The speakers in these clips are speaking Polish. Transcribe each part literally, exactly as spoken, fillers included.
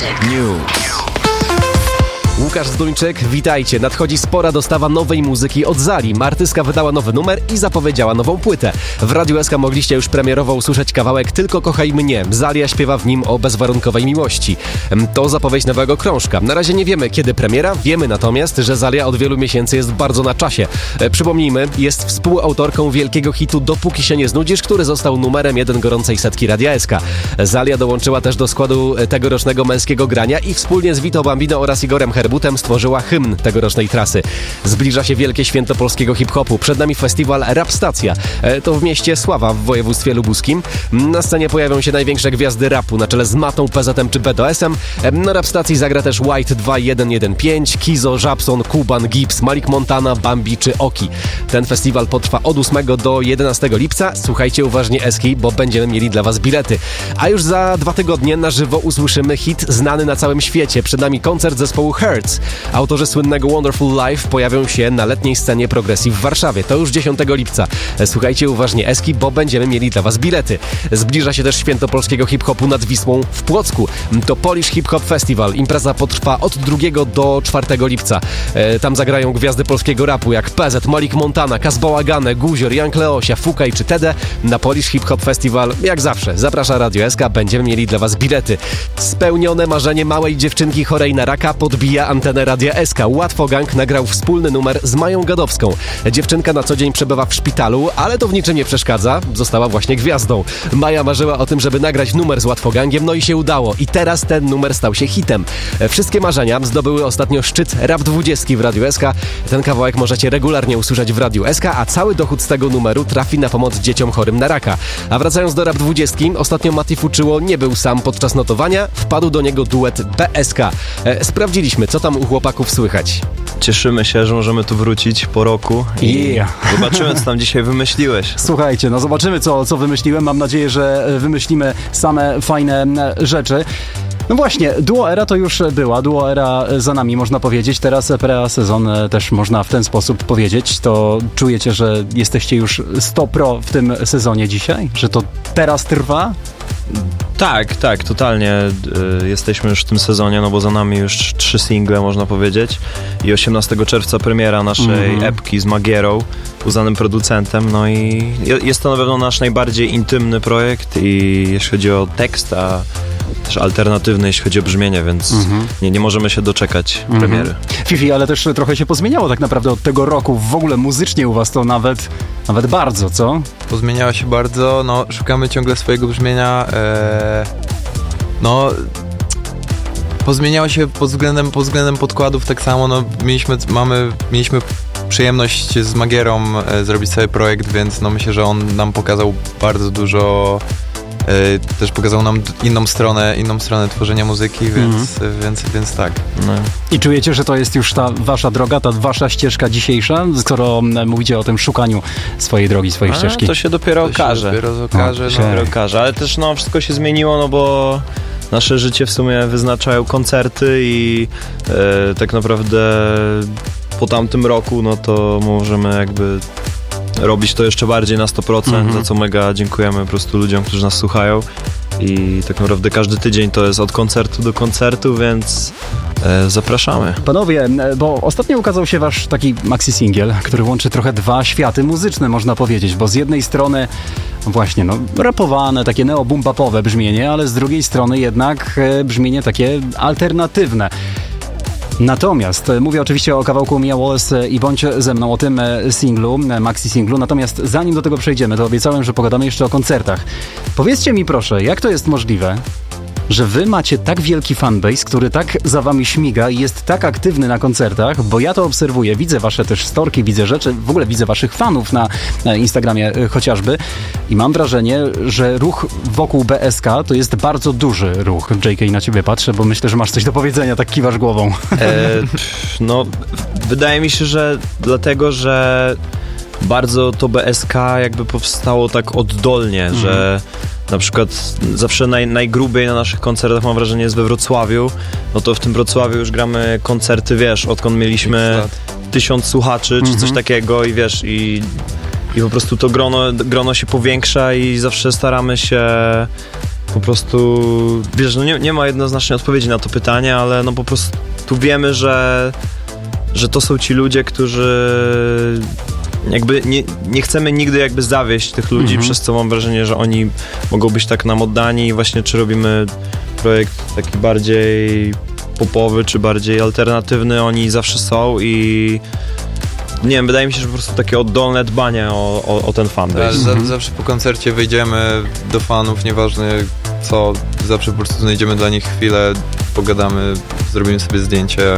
News. Łukasz Zduńczyk, witajcie. Nadchodzi spora dostawa nowej muzyki od Zali. Artystka wydała nowy numer i zapowiedziała nową płytę. W Radiu S K mogliście już premierowo usłyszeć kawałek Tylko kochaj mnie. Zalia śpiewa w nim o bezwarunkowej miłości. To zapowiedź nowego krążka. Na razie nie wiemy, kiedy premiera. Wiemy natomiast, że Zalia od wielu miesięcy jest bardzo na czasie. Przypomnijmy, jest współautorką wielkiego hitu Dopóki się nie znudzisz, który został numerem jeden gorącej setki Radia S K. Zalia dołączyła też do składu tegorocznego męskiego grania i wspólnie z Vito Bambino oraz Igorem Herbutem stworzyła hymn tegorocznej trasy. Zbliża się wielkie święto polskiego hip-hopu. Przed nami festiwal Rap Stacja. To w mieście Sława w województwie lubuskim. Na scenie pojawią się największe gwiazdy rapu na czele z Matą, P Z M czy B D S-em. Na Rap Stacji zagra też White dwa jeden jeden pięć, Kizo, Żabson, Kuban, Gibbs, Malik Montana, Bambi czy Oki. Ten festiwal potrwa od ósmego do jedenastego lipca. Słuchajcie uważnie Eski, bo będziemy mieli dla was bilety. A już za dwa tygodnie na żywo usłyszymy hit znany na całym świecie. Przed nami koncert zespołu Hertz. Autorzy słynnego Wonderful Life pojawią się na letniej scenie progresji w Warszawie. To już dziesiątego lipca. Słuchajcie uważnie Eski, bo będziemy mieli dla was bilety. Zbliża się też święto polskiego hip-hopu nad Wisłą w Płocku. To Polish Hip Hop Festival. Impreza potrwa od drugiego do czwartego lipca. Tam zagrają gwiazdy polskiego rapu jak P Z, Malik Montana, Kazbałagane, Guzior, Young Leosia, Fukaj czy Tede. Na Polish Hip Hop Festival, jak zawsze, zaprasza Radio S K. Będziemy mieli dla was bilety. Spełnione marzenie małej dziewczynki chorej na raka podbija antenę Radia S K. Łatwo Gang nagrał wspólny numer z Mają Gadowską. Dziewczynka na co dzień przebywa w szpitalu, ale to w niczym nie przeszkadza. Została właśnie gwiazdą. Maja marzyła o tym, żeby nagrać numer z Łatwo Gangiem, no i się udało. I teraz ten numer stał się hitem. Wszystkie marzenia zdobyły ostatnio szczyt Rap dwudziestki w Radiu S K. Ten kawałek możecie regularnie usłyszeć w Radiu S K, a cały dochód z tego numeru trafi na pomoc dzieciom chorym na raka. A wracając do Rap dwudziestki, ostatnio Mati Fuczyło nie był sam podczas notowania. Wpadł do niego duet B S K. E, sprawdziliśmy, co tam u chłopaków słychać. Cieszymy się, że możemy tu wrócić po roku i yeah. zobaczymy, co tam dzisiaj wymyśliłeś. Słuchajcie, no zobaczymy, co, co wymyśliłem. Mam nadzieję, że wymyślimy same fajne rzeczy. No właśnie, Duo Era to już była, Duo Era za nami, można powiedzieć. Teraz pre-sezon też można w ten sposób powiedzieć. To czujecie, że jesteście już sto pro w tym sezonie dzisiaj? Że to teraz trwa? Tak, tak, totalnie y, jesteśmy już w tym sezonie, no bo za nami już trzy single, można powiedzieć, i osiemnastego czerwca premiera naszej mm-hmm. epki z Magierą, uznanym producentem, no i jest to na pewno nasz najbardziej intymny projekt i jeśli chodzi o tekst, a też alternatywny, jeśli chodzi o brzmienie, więc mm-hmm. nie, nie możemy się doczekać mm-hmm. premiery. Fifi, ale też trochę się pozmieniało tak naprawdę od tego roku, w ogóle muzycznie u was to nawet, nawet bardzo, co? Pozmieniało się bardzo, no szukamy ciągle swojego brzmienia, e, no pozmieniało się pod względem, pod względem podkładów tak samo, no mieliśmy, mamy, mieliśmy przyjemność z Magierą e, zrobić sobie projekt, więc no myślę, że on nam pokazał bardzo dużo. Yy, też pokazał nam inną stronę, inną stronę tworzenia muzyki, więc, mm. więc, więc tak. No. I czujecie, że to jest już ta wasza droga, ta wasza ścieżka dzisiejsza, skoro mówicie o tym szukaniu swojej drogi, swojej A, ścieżki? To się dopiero to okaże. Się dopiero okaże, no, no. się dopiero okaże. Ale też no, wszystko się zmieniło, no bo nasze życie w sumie wyznaczają koncerty i e, tak naprawdę po tamtym roku, no to możemy jakby robić to jeszcze bardziej na sto procent, mm-hmm. za co mega dziękujemy po prostu ludziom, którzy nas słuchają i tak naprawdę każdy tydzień to jest od koncertu do koncertu, więc e, zapraszamy. Panowie, bo ostatnio ukazał się wasz taki maxi-singiel, który łączy trochę dwa światy muzyczne, można powiedzieć, bo z jednej strony właśnie, no, rapowane, takie neo-boom-bapowe brzmienie, ale z drugiej strony jednak e, brzmienie takie alternatywne. Natomiast mówię oczywiście o kawałku Mia Wallace i Bądź ze mną, o tym singlu, maxi singlu. Natomiast zanim do tego przejdziemy, to obiecałem, że pogadamy jeszcze o koncertach. Powiedzcie mi proszę, jak to jest możliwe, że wy macie tak wielki fanbase, który tak za wami śmiga i jest tak aktywny na koncertach, bo ja to obserwuję, widzę wasze też storki, widzę rzeczy, w ogóle widzę waszych fanów na, na Instagramie chociażby i mam wrażenie, że ruch wokół B S K to jest bardzo duży ruch. J K, na ciebie patrzę, bo myślę, że masz coś do powiedzenia, tak kiwasz głową. E, pff, no, wydaje mi się, że dlatego, że bardzo to B S K jakby powstało tak oddolnie, mm. że na przykład zawsze naj, najgrubiej na naszych koncertach, mam wrażenie, jest we Wrocławiu. No to w tym Wrocławiu już gramy koncerty, wiesz, odkąd mieliśmy tysiąc słuchaczy, czy mm-hmm. coś takiego i wiesz, i, i po prostu to grono, grono się powiększa i zawsze staramy się po prostu, wiesz, no nie, nie ma jednoznacznej odpowiedzi na to pytanie, ale no po prostu tu wiemy, że, że to są ci ludzie, którzy jakby nie, nie chcemy nigdy jakby zawieść tych ludzi, mhm. przez co mam wrażenie, że oni mogą być tak nam oddani i właśnie czy robimy projekt taki bardziej popowy, czy bardziej alternatywny, oni zawsze są i nie wiem, wydaje mi się, że po prostu takie oddolne dbanie o, o, o ten fanbase. Tak, mhm. Zawsze po koncercie wyjdziemy do fanów, nieważne co, zawsze po prostu znajdziemy dla nich chwilę, pogadamy, zrobimy sobie zdjęcie,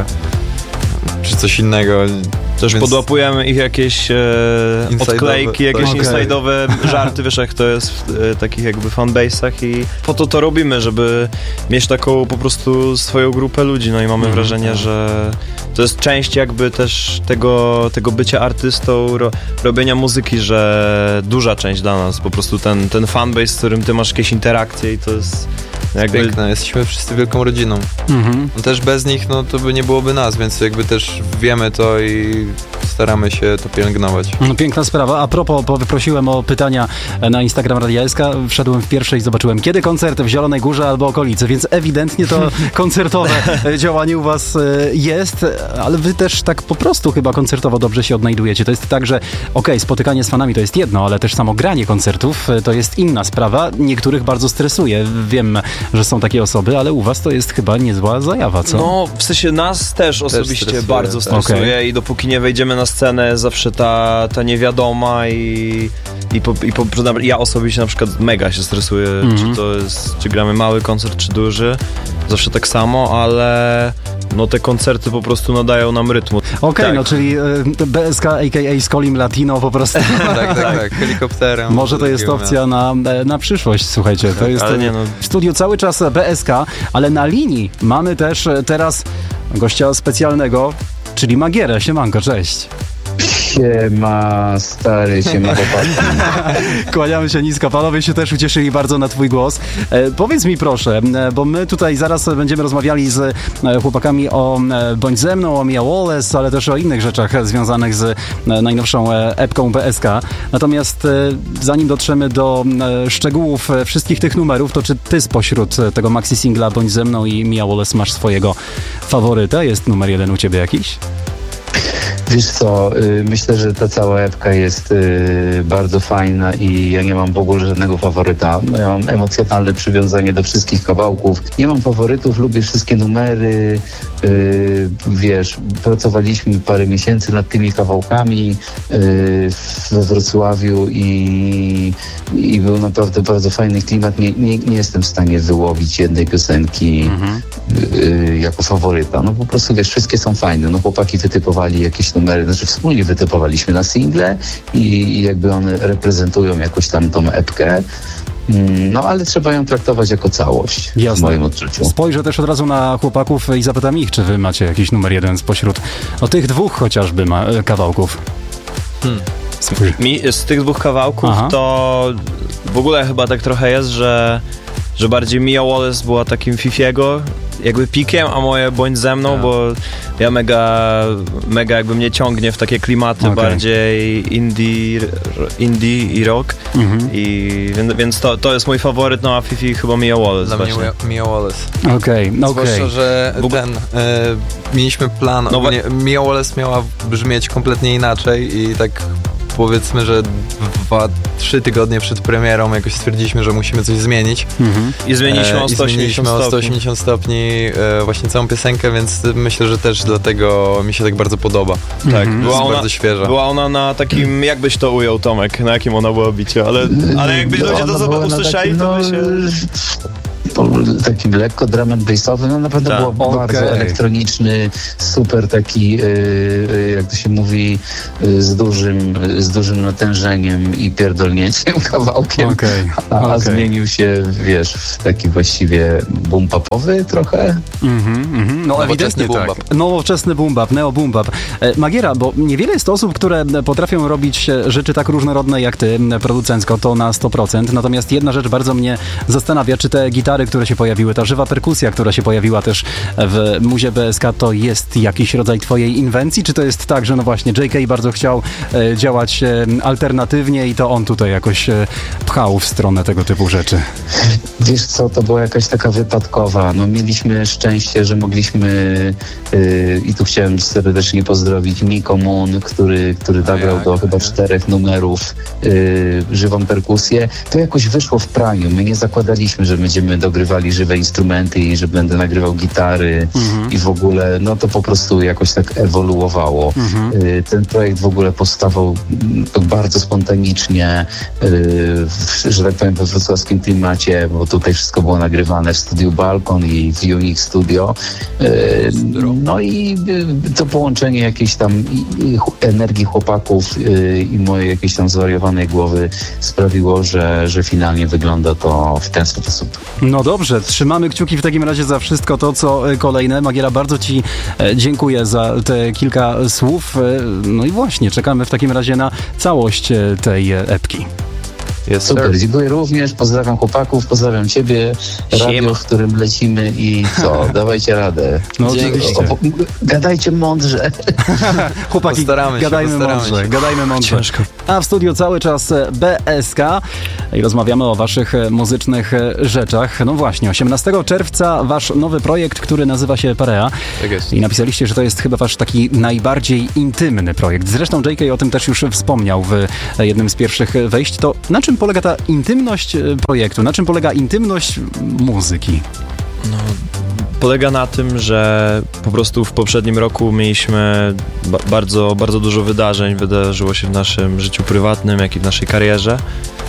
czy coś innego. Też Więc... podłapujemy ich jakieś e, odklejki, jakieś tak. inside'owe żarty, wiesz jak to jest w e, takich jakby fanbase'ach i po to to robimy, żeby mieć taką po prostu swoją grupę ludzi, no i mamy mm, wrażenie, tak. że to jest część jakby też tego, tego bycia artystą, ro, robienia muzyki, że duża część dla nas, po prostu ten, ten fanbase, z którym ty masz jakieś interakcje i to jest jakby... Piękne, jesteśmy wszyscy wielką rodziną. Mhm. No też bez nich, no to by nie byłoby nas, więc jakby też wiemy to i staramy się to pielęgnować. No, piękna sprawa. A propos, bo wyprosiłem o pytania na Instagram Radia S K, wszedłem w pierwsze i zobaczyłem, kiedy koncert w Zielonej Górze albo okolicy, więc ewidentnie to koncertowe działanie u was jest, ale wy też tak po prostu chyba koncertowo dobrze się odnajdujecie. To jest tak, że okej, okay, spotykanie z fanami to jest jedno, ale też samo granie koncertów to jest inna sprawa. Niektórych bardzo stresuje. Wiem, że są takie osoby, ale u was to jest chyba niezła zajawa, co? No, w sensie nas też osobiście stresuje, bardzo tak. stresuje Okay. i dopóki nie wejdziemy na scenę, zawsze ta, ta niewiadoma i, i, po, i po, ja osobiście na przykład mega się stresuję, mm-hmm. czy to jest, czy gramy mały koncert, czy duży, zawsze tak samo, ale no te koncerty po prostu nadają nam rytmu. Okej, okay, tak. no czyli y, B S K, a k a. Skolim Latino po prostu. tak, tak, tak, helikopterem. Może to jest opcja na, na przyszłość, słuchajcie. To jest ale nie, no. w studiu cały czas B S K, ale na linii mamy też teraz gościa specjalnego, czyli Magierę. Siemanko, cześć. Siema, stary, siema chłopaki. Kłaniamy się nisko. Panowie się też ucieszyli bardzo na twój głos. E, powiedz mi proszę, e, bo my tutaj zaraz będziemy rozmawiali z e, chłopakami o e, Bądź ze mną, o Mia Wallace, ale też o innych rzeczach związanych z e, najnowszą e, epką B S K. Natomiast e, zanim dotrzemy do e, szczegółów e, wszystkich tych numerów, to czy ty spośród e, tego maxi singla Bądź ze mną i Mia Wallace masz swojego faworyta? Jest numer jeden u ciebie jakiś? Wiesz co, y, myślę, że ta cała epka jest y, bardzo fajna i ja nie mam w ogóle żadnego faworyta. Ja mam emocjonalne przywiązanie do wszystkich kawałków. Nie mam faworytów, lubię wszystkie numery. Y, wiesz, pracowaliśmy parę miesięcy nad tymi kawałkami y, we Wrocławiu i, i był naprawdę bardzo fajny klimat. Nie, nie, nie jestem w stanie wyłowić jednej piosenki mhm. y, jako faworyta. No po prostu, wiesz, wszystkie są fajne. No chłopaki wytypowali jakieś numery, znaczy wspólnie wytypowaliśmy na single i, i jakby one reprezentują jakoś tam tą epkę. No, ale trzeba ją traktować jako całość, Jasne. w moim odczuciu. Spojrzę też od razu na chłopaków i zapytam ich, czy wy macie jakiś numer jeden spośród no, tych dwóch chociażby ma, kawałków. Hmm. Mi z tych dwóch kawałków Aha. to w ogóle chyba tak trochę jest, że, że bardziej Mia Wallace była takim Fifiego, jakby pikiem, a moje Bądź ze mną, ja. bo ja mega, mega jakby mnie ciągnie w takie klimaty okay. bardziej indie, indie i rock. Mhm. I, więc więc to, to jest mój faworyt, no a Fifi chyba Mia Wallace. Dla właśnie. mnie Mia Wallace. Okej, okay, no okej. Zwłaszcza, że ten, e, mieliśmy plan, no, ogólnie, Mia Wallace miała brzmieć kompletnie inaczej i tak powiedzmy, że dwa, trzy tygodnie przed premierą jakoś stwierdziliśmy, że musimy coś zmienić. Mhm. I zmieniliśmy o sto osiemdziesiąt o sto osiemdziesiąt stopni e, właśnie całą piosenkę, więc myślę, że też dlatego mi się tak bardzo podoba. Tak, mhm. była jest ona, bardzo świeża. Była ona na takim, jakbyś to ujął, Tomek, na jakim ona była bicie, ale, ale jakbyś ludzie to sobie usłyszeli, takim, to by się... takim lekko drum and bassowy, no naprawdę tak. było okay. bardzo elektroniczny, super taki, yy, jak to się mówi, yy, z dużym, z dużym natężeniem i pierdolnięciem kawałkiem, okay. a, a okay. zmienił się, wiesz, w taki właściwie boom popowy trochę. Mm-hmm, mm-hmm. No ewidentnie tak. Boom-bap. Nowoczesny boom-bap, neo boom-bap. E, Magiera, bo niewiele jest osób, które potrafią robić rzeczy tak różnorodne jak ty, producencko, to na sto procent, natomiast jedna rzecz bardzo mnie zastanawia, czy te gitary gitary, które się pojawiły, ta żywa perkusja, która się pojawiła też w muzie B S K, to jest jakiś rodzaj twojej inwencji, czy to jest tak, że no właśnie J K bardzo chciał e, działać e, alternatywnie i to on tutaj jakoś e, pchał w stronę tego typu rzeczy? Wiesz co, to była jakaś taka wypadkowa. No mieliśmy szczęście, że mogliśmy yy, i tu chciałem serdecznie pozdrowić Miko Moon, który, który nagrał do chyba czterech numerów yy, żywą perkusję. To jakoś wyszło w praniu. My nie zakładaliśmy, że będziemy dogrywali żywe instrumenty i że będę nagrywał gitary mhm. i w ogóle, no to po prostu jakoś tak ewoluowało. Mhm. Yy, ten projekt w ogóle powstawał bardzo spontanicznie, yy, w, że tak powiem, we wrocławskim klimacie, bo tutaj wszystko było nagrywane w studiu Balkon i w Unix Studio. No i to połączenie jakiejś tam energii chłopaków i mojej jakiejś tam zwariowanej głowy sprawiło, że, że finalnie wygląda to w ten sposób. No dobrze, trzymamy kciuki w takim razie za wszystko to, co kolejne. Magiera, bardzo Ci dziękuję za te kilka słów. No i właśnie, czekamy w takim razie na całość tej epki. Yes, super, sir. Dziękuję również, pozdrawiam chłopaków, pozdrawiam ciebie, radio, Siema. w którym lecimy i co, dawajcie radę. No oczywiście. O, o, gadajcie mądrze. Chłopaki, postaramy gadajmy się, mądrze, się. gadajmy mądrze. Ciężko. A w studiu cały czas B S K i rozmawiamy o waszych muzycznych rzeczach. No właśnie, osiemnastego czerwca wasz nowy projekt, który nazywa się Parea. Tak jest. I napisaliście, że to jest chyba wasz taki najbardziej intymny projekt. Zresztą J K o tym też już wspomniał w jednym z pierwszych wejść. To na czym polega ta intymność projektu? Na czym polega intymność muzyki? No, polega na tym, że po prostu w poprzednim roku mieliśmy ba- bardzo, bardzo dużo wydarzeń, wydarzyło się w naszym życiu prywatnym, jak i w naszej karierze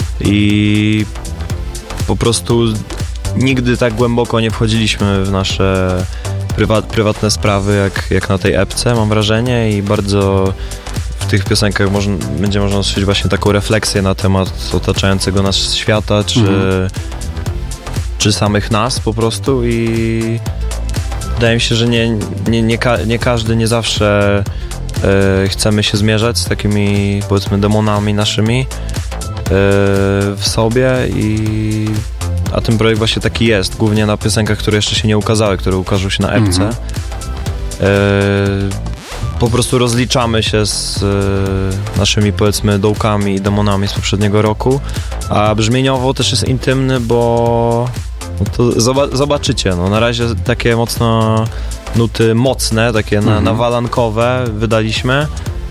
i po prostu nigdy tak głęboko nie wchodziliśmy w nasze prywa- prywatne sprawy, jak, jak na tej epce, mam wrażenie, i bardzo w tych piosenkach można, będzie można usłyszeć właśnie taką refleksję na temat otaczającego nas świata, czy, mhm. czy samych nas po prostu, i wydaje mi się, że nie, nie, nie, ka- nie każdy, nie zawsze e, chcemy się zmierzać z takimi, powiedzmy, demonami naszymi e, w sobie, i a ten projekt właśnie taki jest, głównie na piosenkach, które jeszcze się nie ukazały, które ukażą się na epce. Mhm. E, Po prostu rozliczamy się z y, naszymi, powiedzmy, dołkami i demonami z poprzedniego roku, a brzmieniowo też jest intymny, bo no to zoba- zobaczycie, no na razie takie mocno nuty mocne, takie na, mm-hmm. nawalankowe wydaliśmy,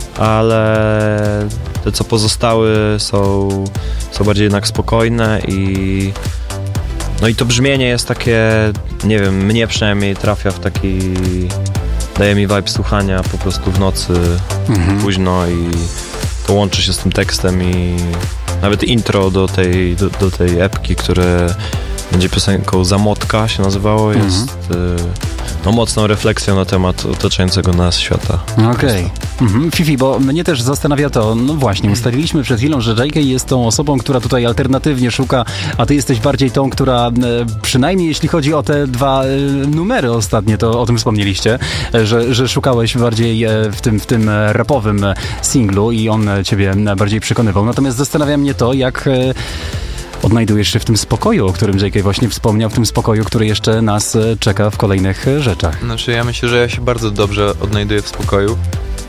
ale te, co pozostały, są, są bardziej jednak spokojne, i no i to brzmienie jest takie, nie wiem, mnie przynajmniej trafia w taki... Daje mi vibe słuchania po prostu w nocy, mhm. późno, i to łączy się z tym tekstem, i nawet intro do tej, do, do tej epki, które będzie piosenką Zamotka się nazywało, mhm. jest y, no, mocną refleksją na temat otaczającego nas świata. Okej. Okay. Mhm. Fifi, bo mnie też zastanawia to, no właśnie, ustaliliśmy przed chwilą, że J K jest tą osobą, która tutaj alternatywnie szuka, a ty jesteś bardziej tą, która przynajmniej jeśli chodzi o te dwa numery ostatnie, to o tym wspomnieliście, że, że szukałeś bardziej w tym, w tym rapowym singlu i on ciebie bardziej przekonywał. Natomiast zastanawia mnie to, jak odnajdujesz się w tym spokoju, o którym J K właśnie wspomniał, w tym spokoju, który jeszcze nas czeka w kolejnych rzeczach. Znaczy, ja myślę, że ja się bardzo dobrze odnajduję w spokoju.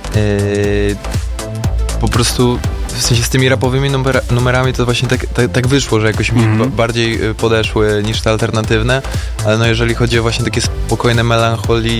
Yy, po prostu w sensie z tymi rapowymi numer, numerami to właśnie tak, tak, tak wyszło, że jakoś mi mm-hmm. ba- bardziej podeszły niż te alternatywne, ale no jeżeli chodzi o właśnie takie spokojne melancholi,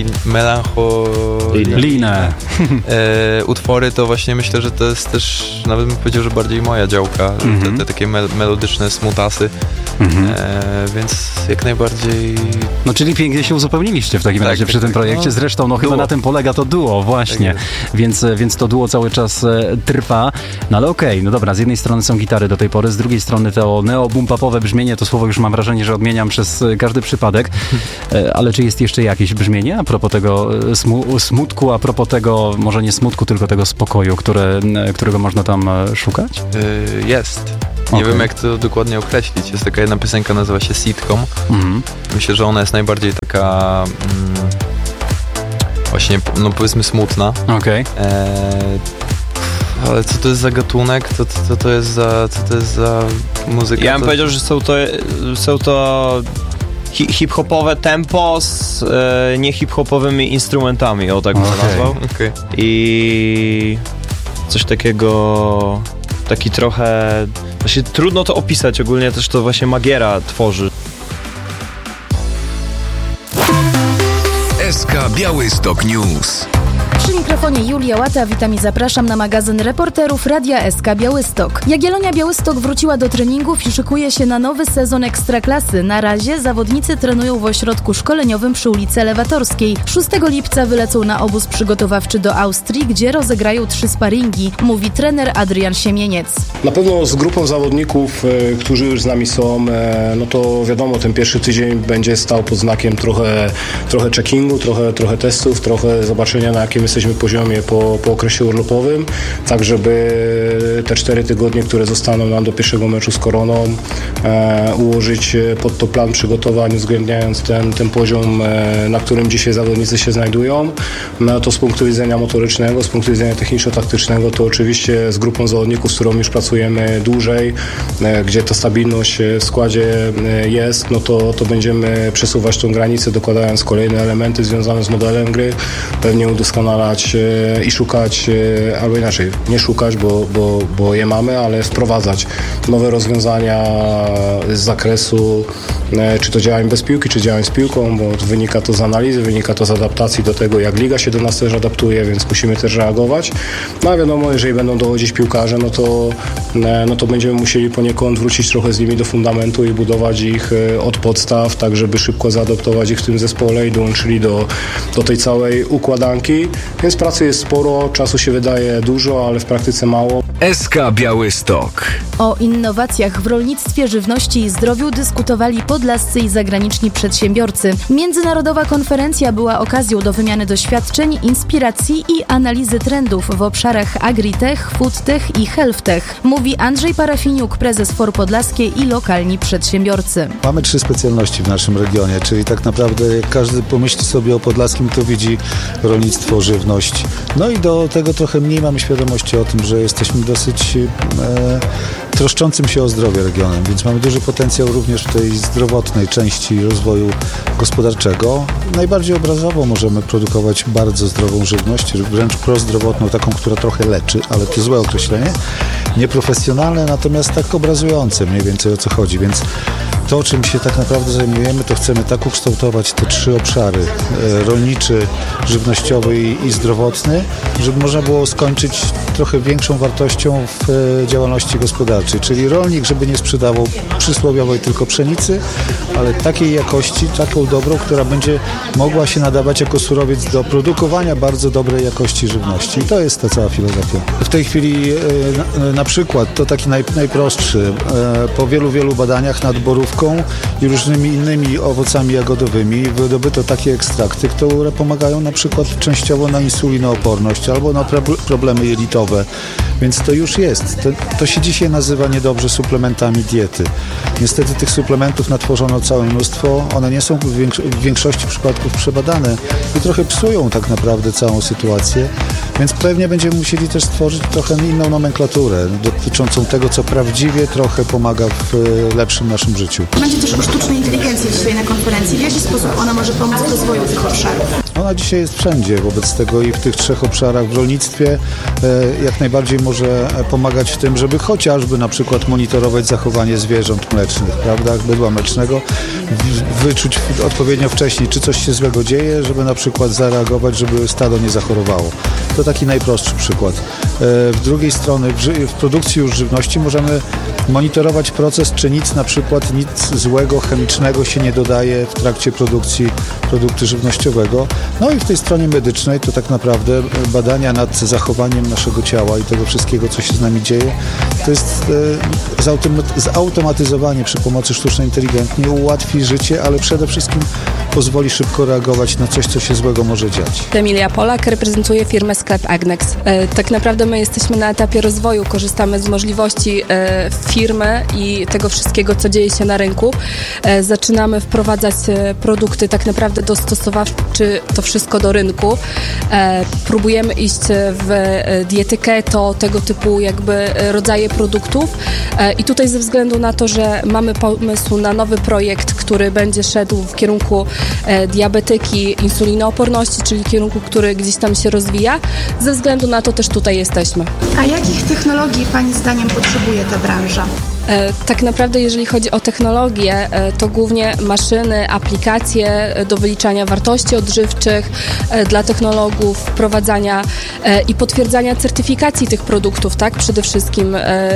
melancholijne e, utwory, to właśnie myślę, że to jest też, nawet bym powiedział, że bardziej moja działka, mm-hmm. te, te takie mel- melodyczne smutasy, mm-hmm. e, więc jak najbardziej... No czyli pięknie się uzupełniliście w takim tak, razie tak, przy tak, tym projekcie, no, zresztą no chyba na tym polega to duo właśnie, tak więc, więc to duo cały czas e, trwa, no ale okej, okay, no dobra, z jednej strony są gitary do tej pory, z drugiej strony to neo-boom-popowe brzmienie, to słowo już mam wrażenie, że odmieniam przez każdy przypadek, ale czy jest jeszcze jakieś brzmienie a propos tego smu- smutku, a propos tego, może nie smutku, tylko tego spokoju, które, którego można tam szukać? Yy, jest. Nie okay. wiem, jak to dokładnie określić. Jest taka jedna piosenka, nazywa się Sitcom. Mm-hmm. Myślę, że ona jest najbardziej taka mm, właśnie, no powiedzmy, smutna. Okej. Okay. E- Ale co to jest za gatunek? Co to, to, to, jest za, co to jest za muzyka? Ja bym to... powiedział, że są to, są to hi- hip-hopowe tempo z e, nie hip-hopowymi instrumentami, o tak bym Okej. nazwał. Okej. I coś takiego, taki trochę, właśnie trudno to opisać, ogólnie też to właśnie Magiera tworzy. S K Białystok News. Przy mikrofonie Julia Łata, witam i zapraszam na magazyn reporterów Radia S K Białystok. Jagiellonia Białystok wróciła do treningów i szykuje się na nowy sezon Ekstraklasy. Na razie zawodnicy trenują w ośrodku szkoleniowym przy ulicy Elewatorskiej. szóstego lipca wylecą na obóz przygotowawczy do Austrii, gdzie rozegrają trzy sparingi, mówi trener Adrian Siemieniec. Na pewno z grupą zawodników, e, którzy już z nami są, e, no to wiadomo, ten pierwszy tydzień będzie stał pod znakiem trochę, trochę checkingu, trochę, trochę testów, trochę zobaczenia, na jakim jesteśmy poziomie po, po okresie urlopowym, tak żeby te cztery tygodnie, które zostaną nam do pierwszego meczu z Koroną, e, ułożyć pod to plan przygotowań, uwzględniając ten, ten poziom, e, na którym dzisiaj zawodnicy się znajdują. No to z punktu widzenia motorycznego, z punktu widzenia techniczno-taktycznego, to oczywiście z grupą zawodników, z którą już pracujemy dłużej, e, gdzie ta stabilność w składzie e, jest, no to, to będziemy przesuwać tą granicę, dokładając kolejne elementy związane z modelem gry, pewnie udoskonalać e, i szukać, e, albo inaczej, nie szukać, bo, bo, bo je mamy, ale wprowadzać nowe rozwiązania z zakresu e, czy to działań bez piłki, czy działań z piłką, bo wynika to z analizy, wynika to z adaptacji do tego, jak liga się do nas też adaptuje, więc musimy też reagować. No a wiadomo, jeżeli będą dochodzić piłkarze, no to, e, no to będziemy musieli poniekąd wrócić trochę z nimi do fundamentu i budować ich e, od podstaw, tak żeby szybko zaadoptować ich w tym zespole i dołączyli do, do tej całej układanki. Więc pracy jest sporo, czasu się wydaje dużo, ale w praktyce mało. S K Białystok. O innowacjach w rolnictwie, żywności i zdrowiu dyskutowali podlascy i zagraniczni przedsiębiorcy. Międzynarodowa konferencja była okazją do wymiany doświadczeń, inspiracji i analizy trendów w obszarach agritech, foodtech i healthtech, mówi Andrzej Parafiniuk, prezes For Podlaskie i lokalni przedsiębiorcy. Mamy trzy specjalności w naszym regionie, czyli tak naprawdę jak każdy pomyśli sobie o Podlaskim, to widzi rolnictwo, żywność. No i do tego trochę mniej mamy świadomości o tym, że jesteśmy dosyć e, troszczącym się o zdrowie regionem, więc mamy duży potencjał również w tej zdrowotnej części rozwoju gospodarczego. Najbardziej obrazowo możemy produkować bardzo zdrową żywność, wręcz prozdrowotną, taką, która trochę leczy, ale to złe określenie, nieprofesjonalne, natomiast tak obrazujące mniej więcej o co chodzi, więc to, czym się tak naprawdę zajmujemy, to chcemy tak ukształtować te trzy obszary, e, rolniczy, żywnościowy i, i zdrowotny, żeby można było skończyć trochę większą wartością w e, działalności gospodarczej, czyli rolnik, żeby nie sprzedawał przysłowiowej tylko pszenicy, ale takiej jakości, taką dobrą, która będzie mogła się nadawać jako surowiec do produkowania bardzo dobrej jakości żywności. I to jest ta cała filozofia. W tej chwili e, na, na przykład, to taki naj, najprostszy, e, po wielu, wielu badaniach nad borówką i różnymi innymi owocami jagodowymi wydobyto takie ekstrakty, które pomagają na przykład częściowo na insulinooporność albo na problemy jelitowe. Więc to już jest. To, to się dzisiaj nazywa niedobrze suplementami diety. Niestety tych suplementów natworzono całe mnóstwo. One nie są w, większo- w większości przypadków przebadane i trochę psują tak naprawdę całą sytuację. Więc pewnie będziemy musieli też stworzyć trochę inną nomenklaturę dotyczącą tego, co prawdziwie trochę pomaga w lepszym naszym życiu. Będzie też o sztucznej inteligencji dzisiaj na konferencji. W jaki sposób ona może pomóc w rozwoju tych obszarów? Ona dzisiaj jest wszędzie, wobec tego i w tych trzech obszarach w rolnictwie e, jak najbardziej może pomagać w tym, żeby chociażby na przykład monitorować zachowanie zwierząt mlecznych, prawda, bydła mlecznego, w, wyczuć odpowiednio wcześniej, czy coś się złego dzieje, żeby na przykład zareagować, żeby stado nie zachorowało. To taki najprostszy przykład. E, w drugiej strony w, ży- w produkcji już żywności możemy monitorować proces, czy nic na przykład, nic złego, chemicznego się nie dodaje w trakcie produkcji produktu żywnościowego. No i w tej stronie medycznej to tak naprawdę badania nad zachowaniem naszego ciała i tego wszystkiego, co się z nami dzieje, to jest e, zautomaty- zautomatyzowanie przy pomocy sztucznej inteligencji ułatwi życie, ale przede wszystkim pozwoli szybko reagować na coś, co się złego może dziać. Emilia Polak, reprezentuję firmę Sklep Agnex. E, tak naprawdę my jesteśmy na etapie rozwoju, korzystamy z możliwości e, firmy i tego wszystkiego, co dzieje się na rynku. E, zaczynamy wprowadzać e, produkty, tak naprawdę dostosowawczy to wszystko do rynku. E, próbujemy iść w e, diety keto, tego typu jakby rodzaje produktów e, i tutaj ze względu na to, że mamy pomysł na nowy projekt, który będzie szedł w kierunku e, diabetyki, insulinooporności, czyli kierunku, który gdzieś tam się rozwija. Ze względu na to też tutaj jesteśmy. A jakich technologii Pani zdaniem potrzebuje ta branża? Tak naprawdę jeżeli chodzi o technologię, to głównie maszyny, aplikacje do wyliczania wartości odżywczych dla technologów, wprowadzania i potwierdzania certyfikacji tych produktów, tak? Przede wszystkim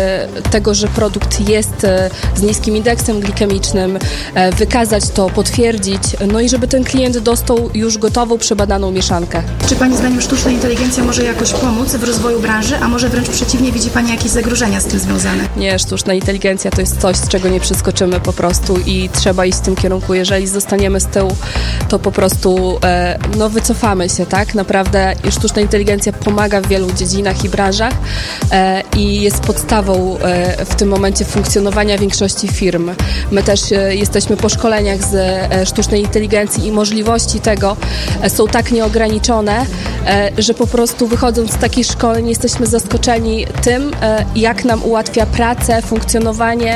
tego, że produkt jest z niskim indeksem glikemicznym, wykazać to, potwierdzić, no i żeby ten klient dostał już gotową, przebadaną mieszankę. Czy Pani zdaniem sztuczna inteligencja może jakoś pomóc w rozwoju branży, a może wręcz przeciwnie, widzi Pani jakieś zagrożenia z tym związane? Nie, sztuczna inteligencja to jest coś, z czego nie przeskoczymy po prostu i trzeba iść w tym kierunku. Jeżeli zostaniemy z tyłu, to po prostu e, no wycofamy się, tak? Naprawdę sztuczna inteligencja pomaga w wielu dziedzinach i branżach e, i jest podstawą e, w tym momencie funkcjonowania większości firm. My też e, jesteśmy po szkoleniach z e, sztucznej inteligencji i możliwości tego e, są tak nieograniczone, e, że po prostu wychodząc z takich szkoleń jesteśmy zaskoczeni tym, e, jak nam ułatwia pracę, funkcjonowanie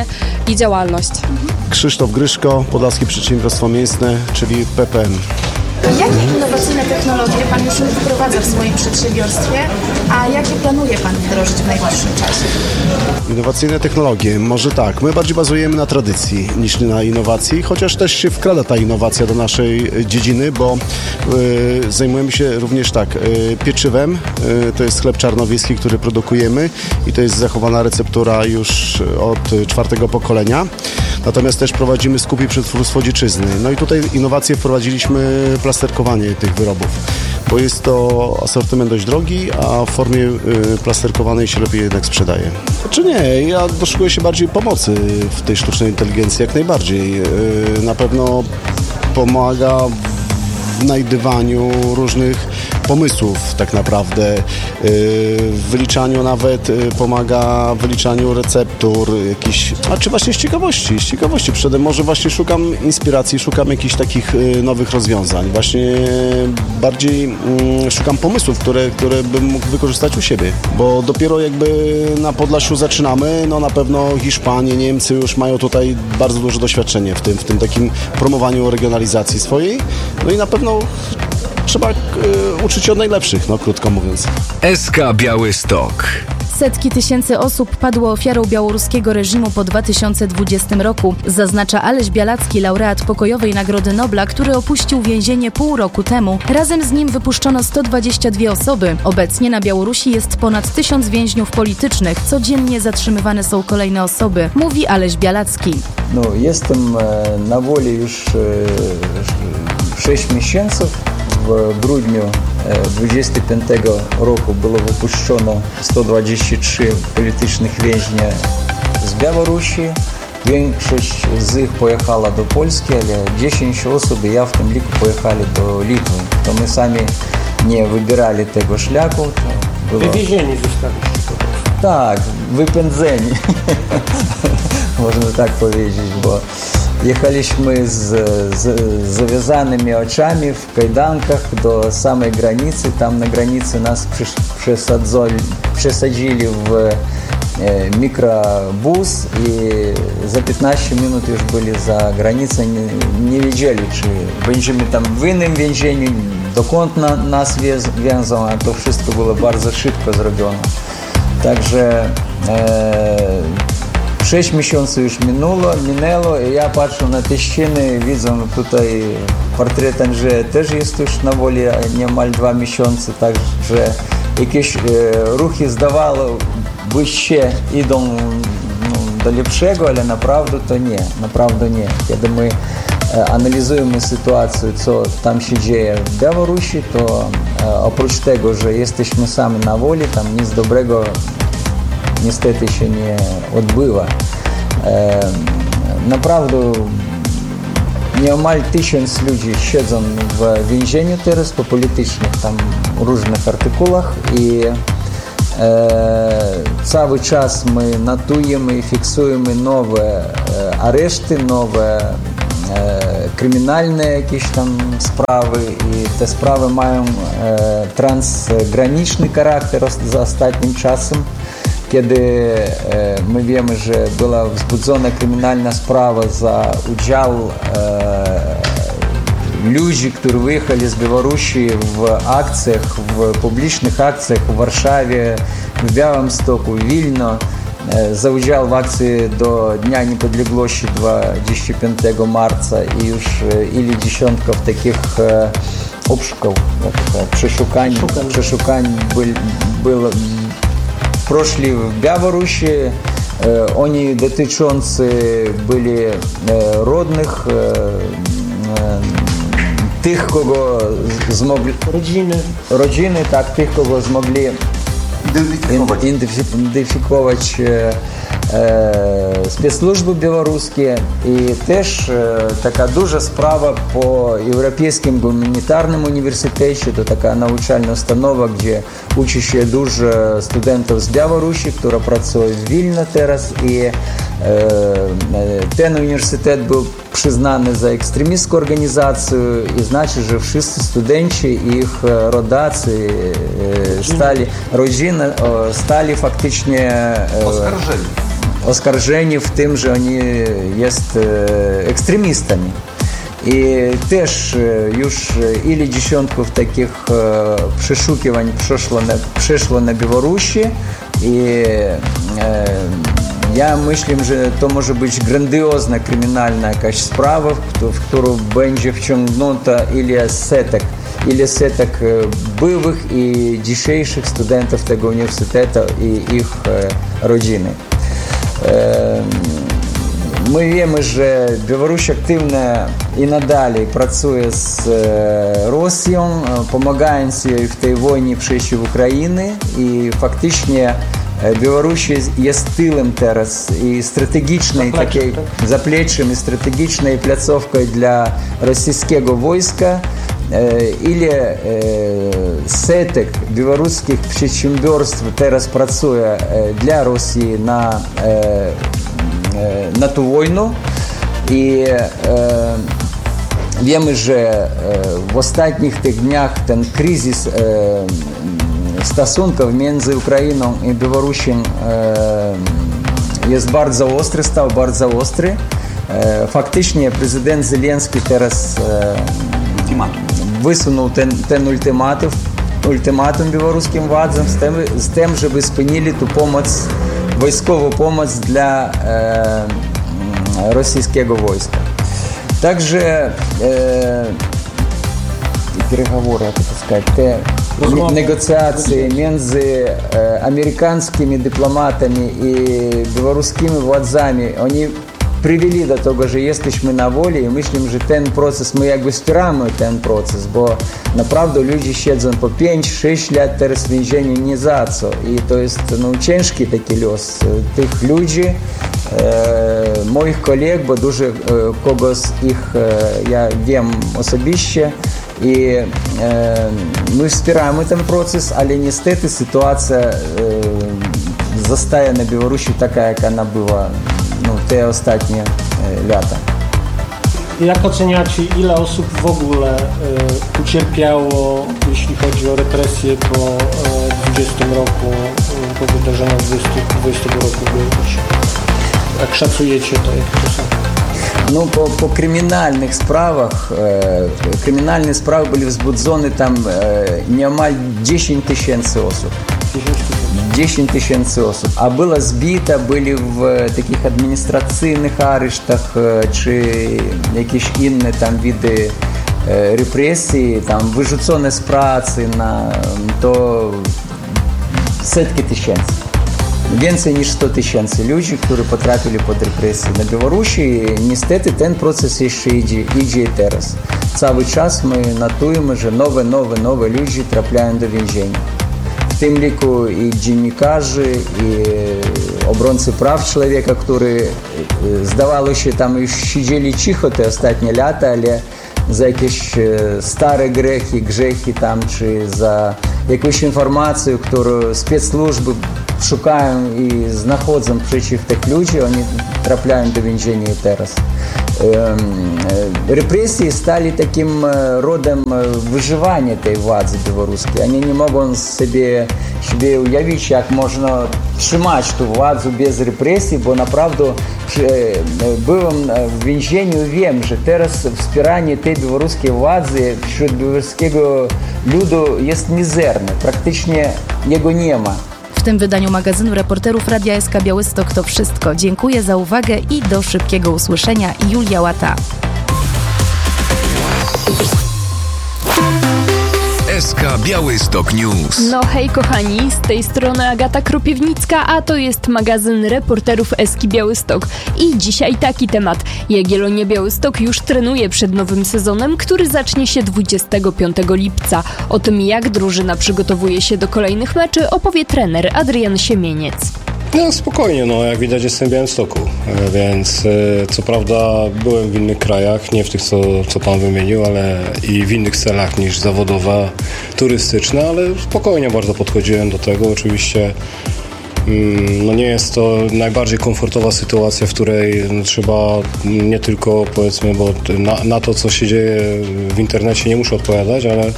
i działalność. Krzysztof Gryszko, Podlaskie Przedsiębiorstwo Mięsne, czyli P P M. Jakie innowacyjne technologie Pan już wprowadza w swoim przedsiębiorstwie, a jakie planuje Pan wdrożyć w najbliższym czasie? Innowacyjne technologie, może tak. My bardziej bazujemy na tradycji niż na innowacji, chociaż też się wkrada ta innowacja do naszej dziedziny, bo y, zajmujemy się również tak, y, pieczywem, y, to jest chleb czarnowiejski, który produkujemy i to jest zachowana receptura już od czwartego pokolenia. Natomiast też prowadzimy skup i przetwórstwo dziczyzny. No i tutaj innowacje wprowadziliśmy plasterkowanie tych wyrobów, bo jest to asortyment dość drogi, a w formie y, plasterkowanej się lepiej jednak sprzedaje. Czy nie, ja doszukuję się bardziej pomocy w tej sztucznej inteligencji, jak najbardziej. Y, na pewno pomaga w znajdywaniu różnych pomysłów tak naprawdę, w wyliczaniu nawet pomaga w wyliczaniu receptur jakichś, a czy właśnie z ciekawości, z ciekawości przede może właśnie szukam inspiracji, szukam jakichś takich nowych rozwiązań, właśnie bardziej szukam pomysłów, które, które bym mógł wykorzystać u siebie, bo dopiero jakby na Podlasiu zaczynamy, no na pewno Hiszpanie, Niemcy już mają tutaj bardzo duże doświadczenie w tym, w tym takim promowaniu regionalizacji swojej, no i na pewno trzeba y, uczyć się od najlepszych, no krótko mówiąc. S K Białystok. Setki tysięcy osób padło ofiarą białoruskiego reżimu po dwa tysiące dwudziestym roku, zaznacza Aleś Białacki, laureat Pokojowej Nagrody Nobla, który opuścił więzienie pół roku temu. Razem z nim wypuszczono sto dwadzieścia dwie osoby. Obecnie na Białorusi jest ponad tysiąc więźniów politycznych. Codziennie zatrzymywane są kolejne osoby, mówi Aleś Białacki. No, jestem na woli już sześć miesięcy. W grudniu dwudziestego piątego roku było wypuszczono sto dwadzieścia trzy politycznych więźniów z Białorusi. Większość z nich pojechała do Polski, ale dziesięć osób, ja w tym liku, pojechali do Litwy. To my sami nie wybierali tego szlaku. Było... Wywiezieni zostaliście po prostu. Tak, wypędzeni. Można tak powiedzieć, bo jechaliśmy z, z zawiązanymi oczami w kajdankach do samej granicy. Tam na granicy nas przesadzili, przesadzili w e, mikrobus i za piętnaście minut już byli za granicą. Nie, nie wiedzieli, czy będziemy tam w innym więzieniu, dokąd na, nas wiozą, a to wszystko było bardzo szybko zrobione. Także e, sześć miesięcy już minęło, minęło i ja patrzę na te ściany, widzę tutaj portret Andrzeja też jest już na woli niemal dwa miesiące, także jakieś e, ruchy zdawało by się idą no, do lepszego, ale naprawdę to nie, naprawdę nie. Kiedy my e, analizujemy sytuację, co tam się dzieje w Białorusi, to e, oprócz tego, że jesteśmy sami na woli, tam nic dobrego niestety się nie odbywa. E, naprawdę nieomal tysiąc ludzi siedzą w więzieniu teraz po politycznych tam różnych artykułach i e, cały czas my notujemy i fiksujemy nowe e, areszty, nowe e, kryminalne jakieś tam sprawy i te sprawy mają e, transgraniczny charakter za ostatnim czasem. Kiedy e, my wiemy, że była wzbudzona kryminalna sprawa za udział e, ludzi, którzy wyjechali z Białorusi w akcjach, w publicznych akcjach w Warszawie, w Białymstoku, w Wilno, e, za udział w akcji do Dnia Niepodległości dwudziestego piątego marca i już e, ile dziesiątków takich e, obszuków, przeszukań, przeszukań był, było прошли в Białorusi, oni dotyczący byli rodnych, tych, kogo zmogli... Rodziny. Rodziny, tak, tych, kogo zmogli identyfikować e, spецслужby białoruskie i też e, taka duża sprawa po Europejskim Humanitarnym Uniwersytecie, to taka nauczalna ustanowa, gdzie uczy się dużo studentów z Białorusi, która pracuje w Wilnie teraz i e, ten uniwersytet był przyznany za ekstremistką organizację i znaczy, że wszyscy studenci i ich rodacy stali, rodziny stali faktycznie oskarżeni. oskarżeni w tym, że oni jest ekstremistami. I też już ile dziesiątków takich przeszukiwań przeszło na, przeszło na Białorusi i ja myślę, że to może być grandiozna kryminalna jakaś sprawa, w którą będzie wciągnięta ile setek, ile setek byłych i dzisiejszych studentów tego uniwersytetu i ich rodziny. My wiemy, że Białoruś aktywnie i nadal pracuje z Rosją, pomagając jej w tej wojnie przeciw Ukrainie i faktycznie Białoruś jest tyłem teraz i strategicznej takiej zapleczem i strategicznej placówką dla rosyjskiego wojska. Ile setek białoruskich przedsiębiorstw teraz pracuje dla Rosji na, na tą wojnę i wiemy, że w ostatnich tych dniach ten kryzys stosunków między Ukrainą i Białorusią jest bardzo ostry, stał bardzo ostry. Faktycznie prezydent Zelenski teraz wysunął ten, ten ultimatum, ultimatum białoruskim władzom z tym, z tym, żeby spełnili tu pomoc, wojskową pomoc dla e, rosyjskiego wojska. Także e, переговоры, jak to сказать, te negocjacje między e, amerykańskimi dyplomatami i białoruskimi władzami, oni привели до того, że jesteśmy na woli i myślimy, że ten proces, my jakby wspieramy ten proces, bo naprawdę ludzie siedzą po pięć sześć lat teraz w więzieniu nie za co i to jest no, ciężki taki los tych ludzi, e, moich kolegów, bo dużo e, kogo z ich e, ja wiem osobiście i e, my wspieramy ten proces, ale niestety sytuacja e, zostaje na Białorusi taka, jak ona była no, te ostatnie e, lata. Jak oceniacie, ile osób w ogóle e, ucierpiało, jeśli chodzi o represje po e, dwudziestym roku, e, po wydarzeniach dwudziestego roku w Białorusi? Jak szacujecie to, jak to są? No, po, po kryminalnych sprawach, e, kryminalne sprawy były wzbudzone tam e, niemal dziesięć tysięcy osób. dziesięć tysięcy osób, a było zbite, byli w takich administracyjnych aresztach czy jakieś inne tam widy represji, tam wyrzucone z pracy na to setki tysięcy. Więcej niż sto tysięcy ludzi, którzy potrafili pod represję na Białorusi. Niestety ten proces jeszcze idzie, idzie teraz. Cały czas my notujemy, że nowe, nowe, nowe ludzie trafiają do więzienia. w tym liku i dziennikarzy, i obrońcy praw człowieka, którzy zdawało się tam już siedzieli cicho te ostatnie lata, ale za jakieś stare grzechy, grzechy tam, czy za jakąś informację, którą spецслужby szukają i znachodzą przeciw tych ludzi, oni trafiają do więzienia teraz. Represje stali takim rodem wyżywania tej władzy białoruskiej. Oni nie mogą sobie, sobie ujawić, jak można trzymać tę władzę bez represji, bo naprawdę byłem w więzieniu i wiem, że teraz wspieranie tej białoruskiej władzy wśród białoruskiego ludu jest mizerne. Praktycznie jego nie ma. W tym wydaniu magazynu reporterów Radia S K Białystok to wszystko. Dziękuję za uwagę i do szybkiego usłyszenia. Julia Łata. S K Białystok News. No hej kochani, z tej strony Agata Kropiewnicka, a to jest magazyn reporterów S K Białystok. I dzisiaj taki temat. Jagiellonia Białystok już trenuje przed nowym sezonem, który zacznie się dwudziestego piątego lipca. O tym, jak drużyna przygotowuje się do kolejnych meczy, opowie trener Adrian Siemieniec. No spokojnie, no jak widać jestem w Białymstoku, więc co prawda byłem w innych krajach, nie w tych co, co pan wymienił, ale i w innych celach niż zawodowe, turystyczne, ale spokojnie bardzo podchodziłem do tego. Oczywiście no nie jest to najbardziej komfortowa sytuacja, w której no, trzeba nie tylko powiedzmy, bo na, na to co się dzieje w internecie nie muszę odpowiadać, ale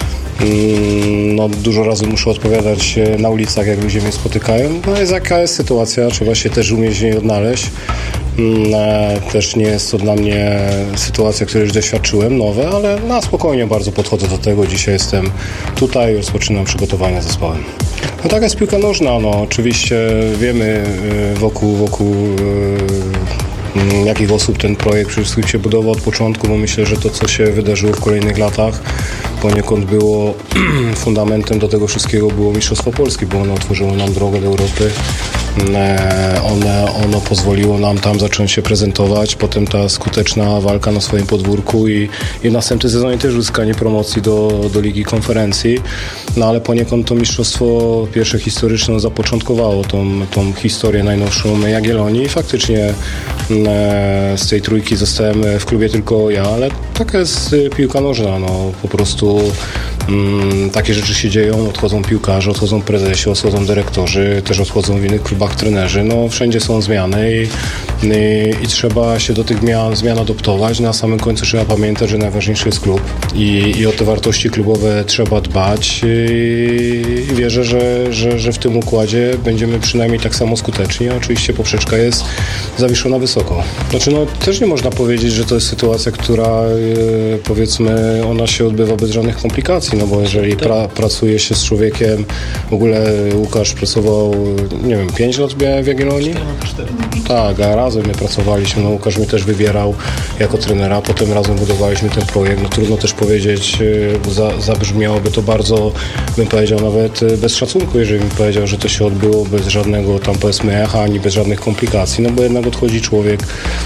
no, dużo razy muszę odpowiadać na ulicach, jak ludzie mnie spotykają. No jest jaka jest sytuacja, trzeba się też umieć w niej odnaleźć. Też nie jest to dla mnie sytuacja, której już doświadczyłem, nowe, ale na spokojnie bardzo podchodzę do tego. Dzisiaj jestem tutaj, rozpoczynam przygotowania z zespołem. No taka jest piłka nożna, no oczywiście wiemy wokół, wokół jakich osób ten projekt przede wszystkim się budował od początku, bo myślę, że to, co się wydarzyło w kolejnych latach, poniekąd było fundamentem do tego wszystkiego, było Mistrzostwo Polski, bo ono otworzyło nam drogę do Europy. One, ono pozwoliło nam tam zacząć się prezentować, potem ta skuteczna walka na swoim podwórku i, i w następnym sezonie też uzyskanie promocji do, do Ligi Konferencji, no ale poniekąd to mistrzostwo pierwsze historyczne zapoczątkowało tą, tą historię najnowszą Jagiellonii i faktycznie z tej trójki zostałem w klubie tylko ja, ale taka jest piłka nożna, no po prostu mm, takie rzeczy się dzieją, odchodzą piłkarze, odchodzą prezesi, odchodzą dyrektorzy, też odchodzą w innych klubach trenerzy, no wszędzie są zmiany i, i, i trzeba się do tych zmian, zmian adoptować. Na samym końcu trzeba pamiętać, że najważniejszy jest klub i, i o te wartości klubowe trzeba dbać i, i wierzę, że, że, że w tym układzie będziemy przynajmniej tak samo skuteczni, a oczywiście poprzeczka jest zawieszona wysoko. Znaczy no też nie można powiedzieć, że to jest sytuacja, która e, powiedzmy ona się odbywa bez żadnych komplikacji, no bo jeżeli pra, pracuje się z człowiekiem, w ogóle Łukasz pracował, nie wiem, pięć lat w Jagiellonii? Tak, a razem my pracowaliśmy, no Łukasz mnie też wybierał jako trenera, potem razem budowaliśmy ten projekt, no trudno też powiedzieć, za, zabrzmiałoby to bardzo, bym powiedział nawet bez szacunku, jeżeli bym powiedział, że to się odbyło bez żadnego tam powiedzmy echa, ani bez żadnych komplikacji, no bo jednak odchodzi człowiek,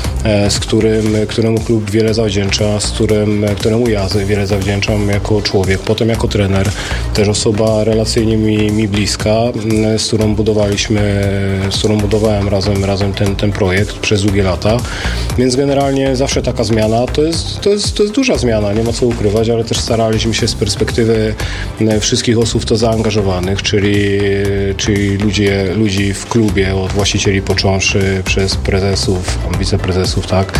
z którym, któremu klub wiele zawdzięcza, z którym, któremu ja wiele zawdzięczam jako człowiek, potem jako trener, też osoba relacyjnie mi, mi bliska, z którą budowaliśmy, z którą budowałem razem, razem ten, ten projekt przez długie lata, więc generalnie zawsze taka zmiana to jest, to jest, to jest duża zmiana, nie ma co ukrywać, ale też staraliśmy się z perspektywy wszystkich osób w to zaangażowanych, czyli, czyli ludzie, ludzi w klubie, od właścicieli począwszy przez prezesów, wiceprezesów, tak,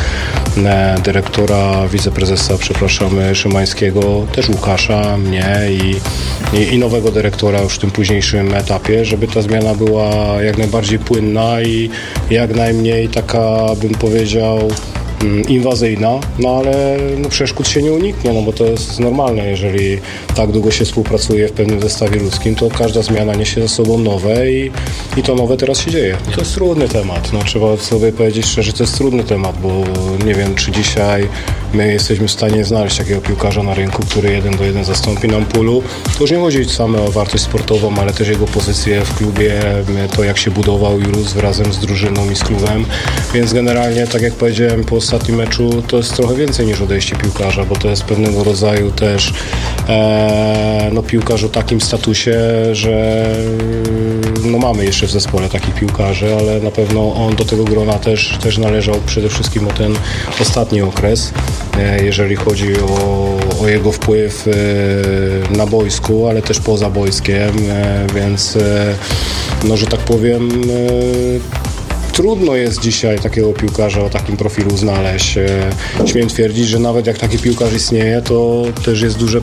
dyrektora, wiceprezesa, przepraszamy, Szymańskiego, też Łukasza, mnie i, i, i nowego dyrektora już w tym późniejszym etapie, żeby ta zmiana była jak najbardziej płynna i jak najmniej taka, bym powiedział, inwazyjna, no ale no, przeszkód się nie uniknie, no bo to jest normalne, jeżeli tak długo się współpracuje w pewnym zestawie ludzkim, to każda zmiana niesie ze sobą nowe i, i to nowe teraz się dzieje. To jest trudny temat, no trzeba sobie powiedzieć szczerze, to jest trudny temat, bo nie wiem, czy dzisiaj my jesteśmy w stanie znaleźć takiego piłkarza na rynku, który jeden do jeden zastąpi nam pulu. To już nie chodzi same o wartość sportową, ale też jego pozycję w klubie, to jak się budował i rósł razem z drużyną i z klubem, więc generalnie, tak jak powiedziałem, po ostatnim meczu to jest trochę więcej niż odejście piłkarza, bo to jest pewnego rodzaju też e, no, piłkarz o takim statusie, że no, mamy jeszcze w zespole takich piłkarzy, ale na pewno on do tego grona też, też należał przede wszystkim o ten ostatni okres, e, jeżeli chodzi o, o jego wpływ e, na boisku, ale też poza boiskiem, e, więc e, no, że tak powiem e, trudno jest dzisiaj takiego piłkarza o takim profilu znaleźć. Śmiem twierdzić, że nawet jak taki piłkarz istnieje, to też jest duże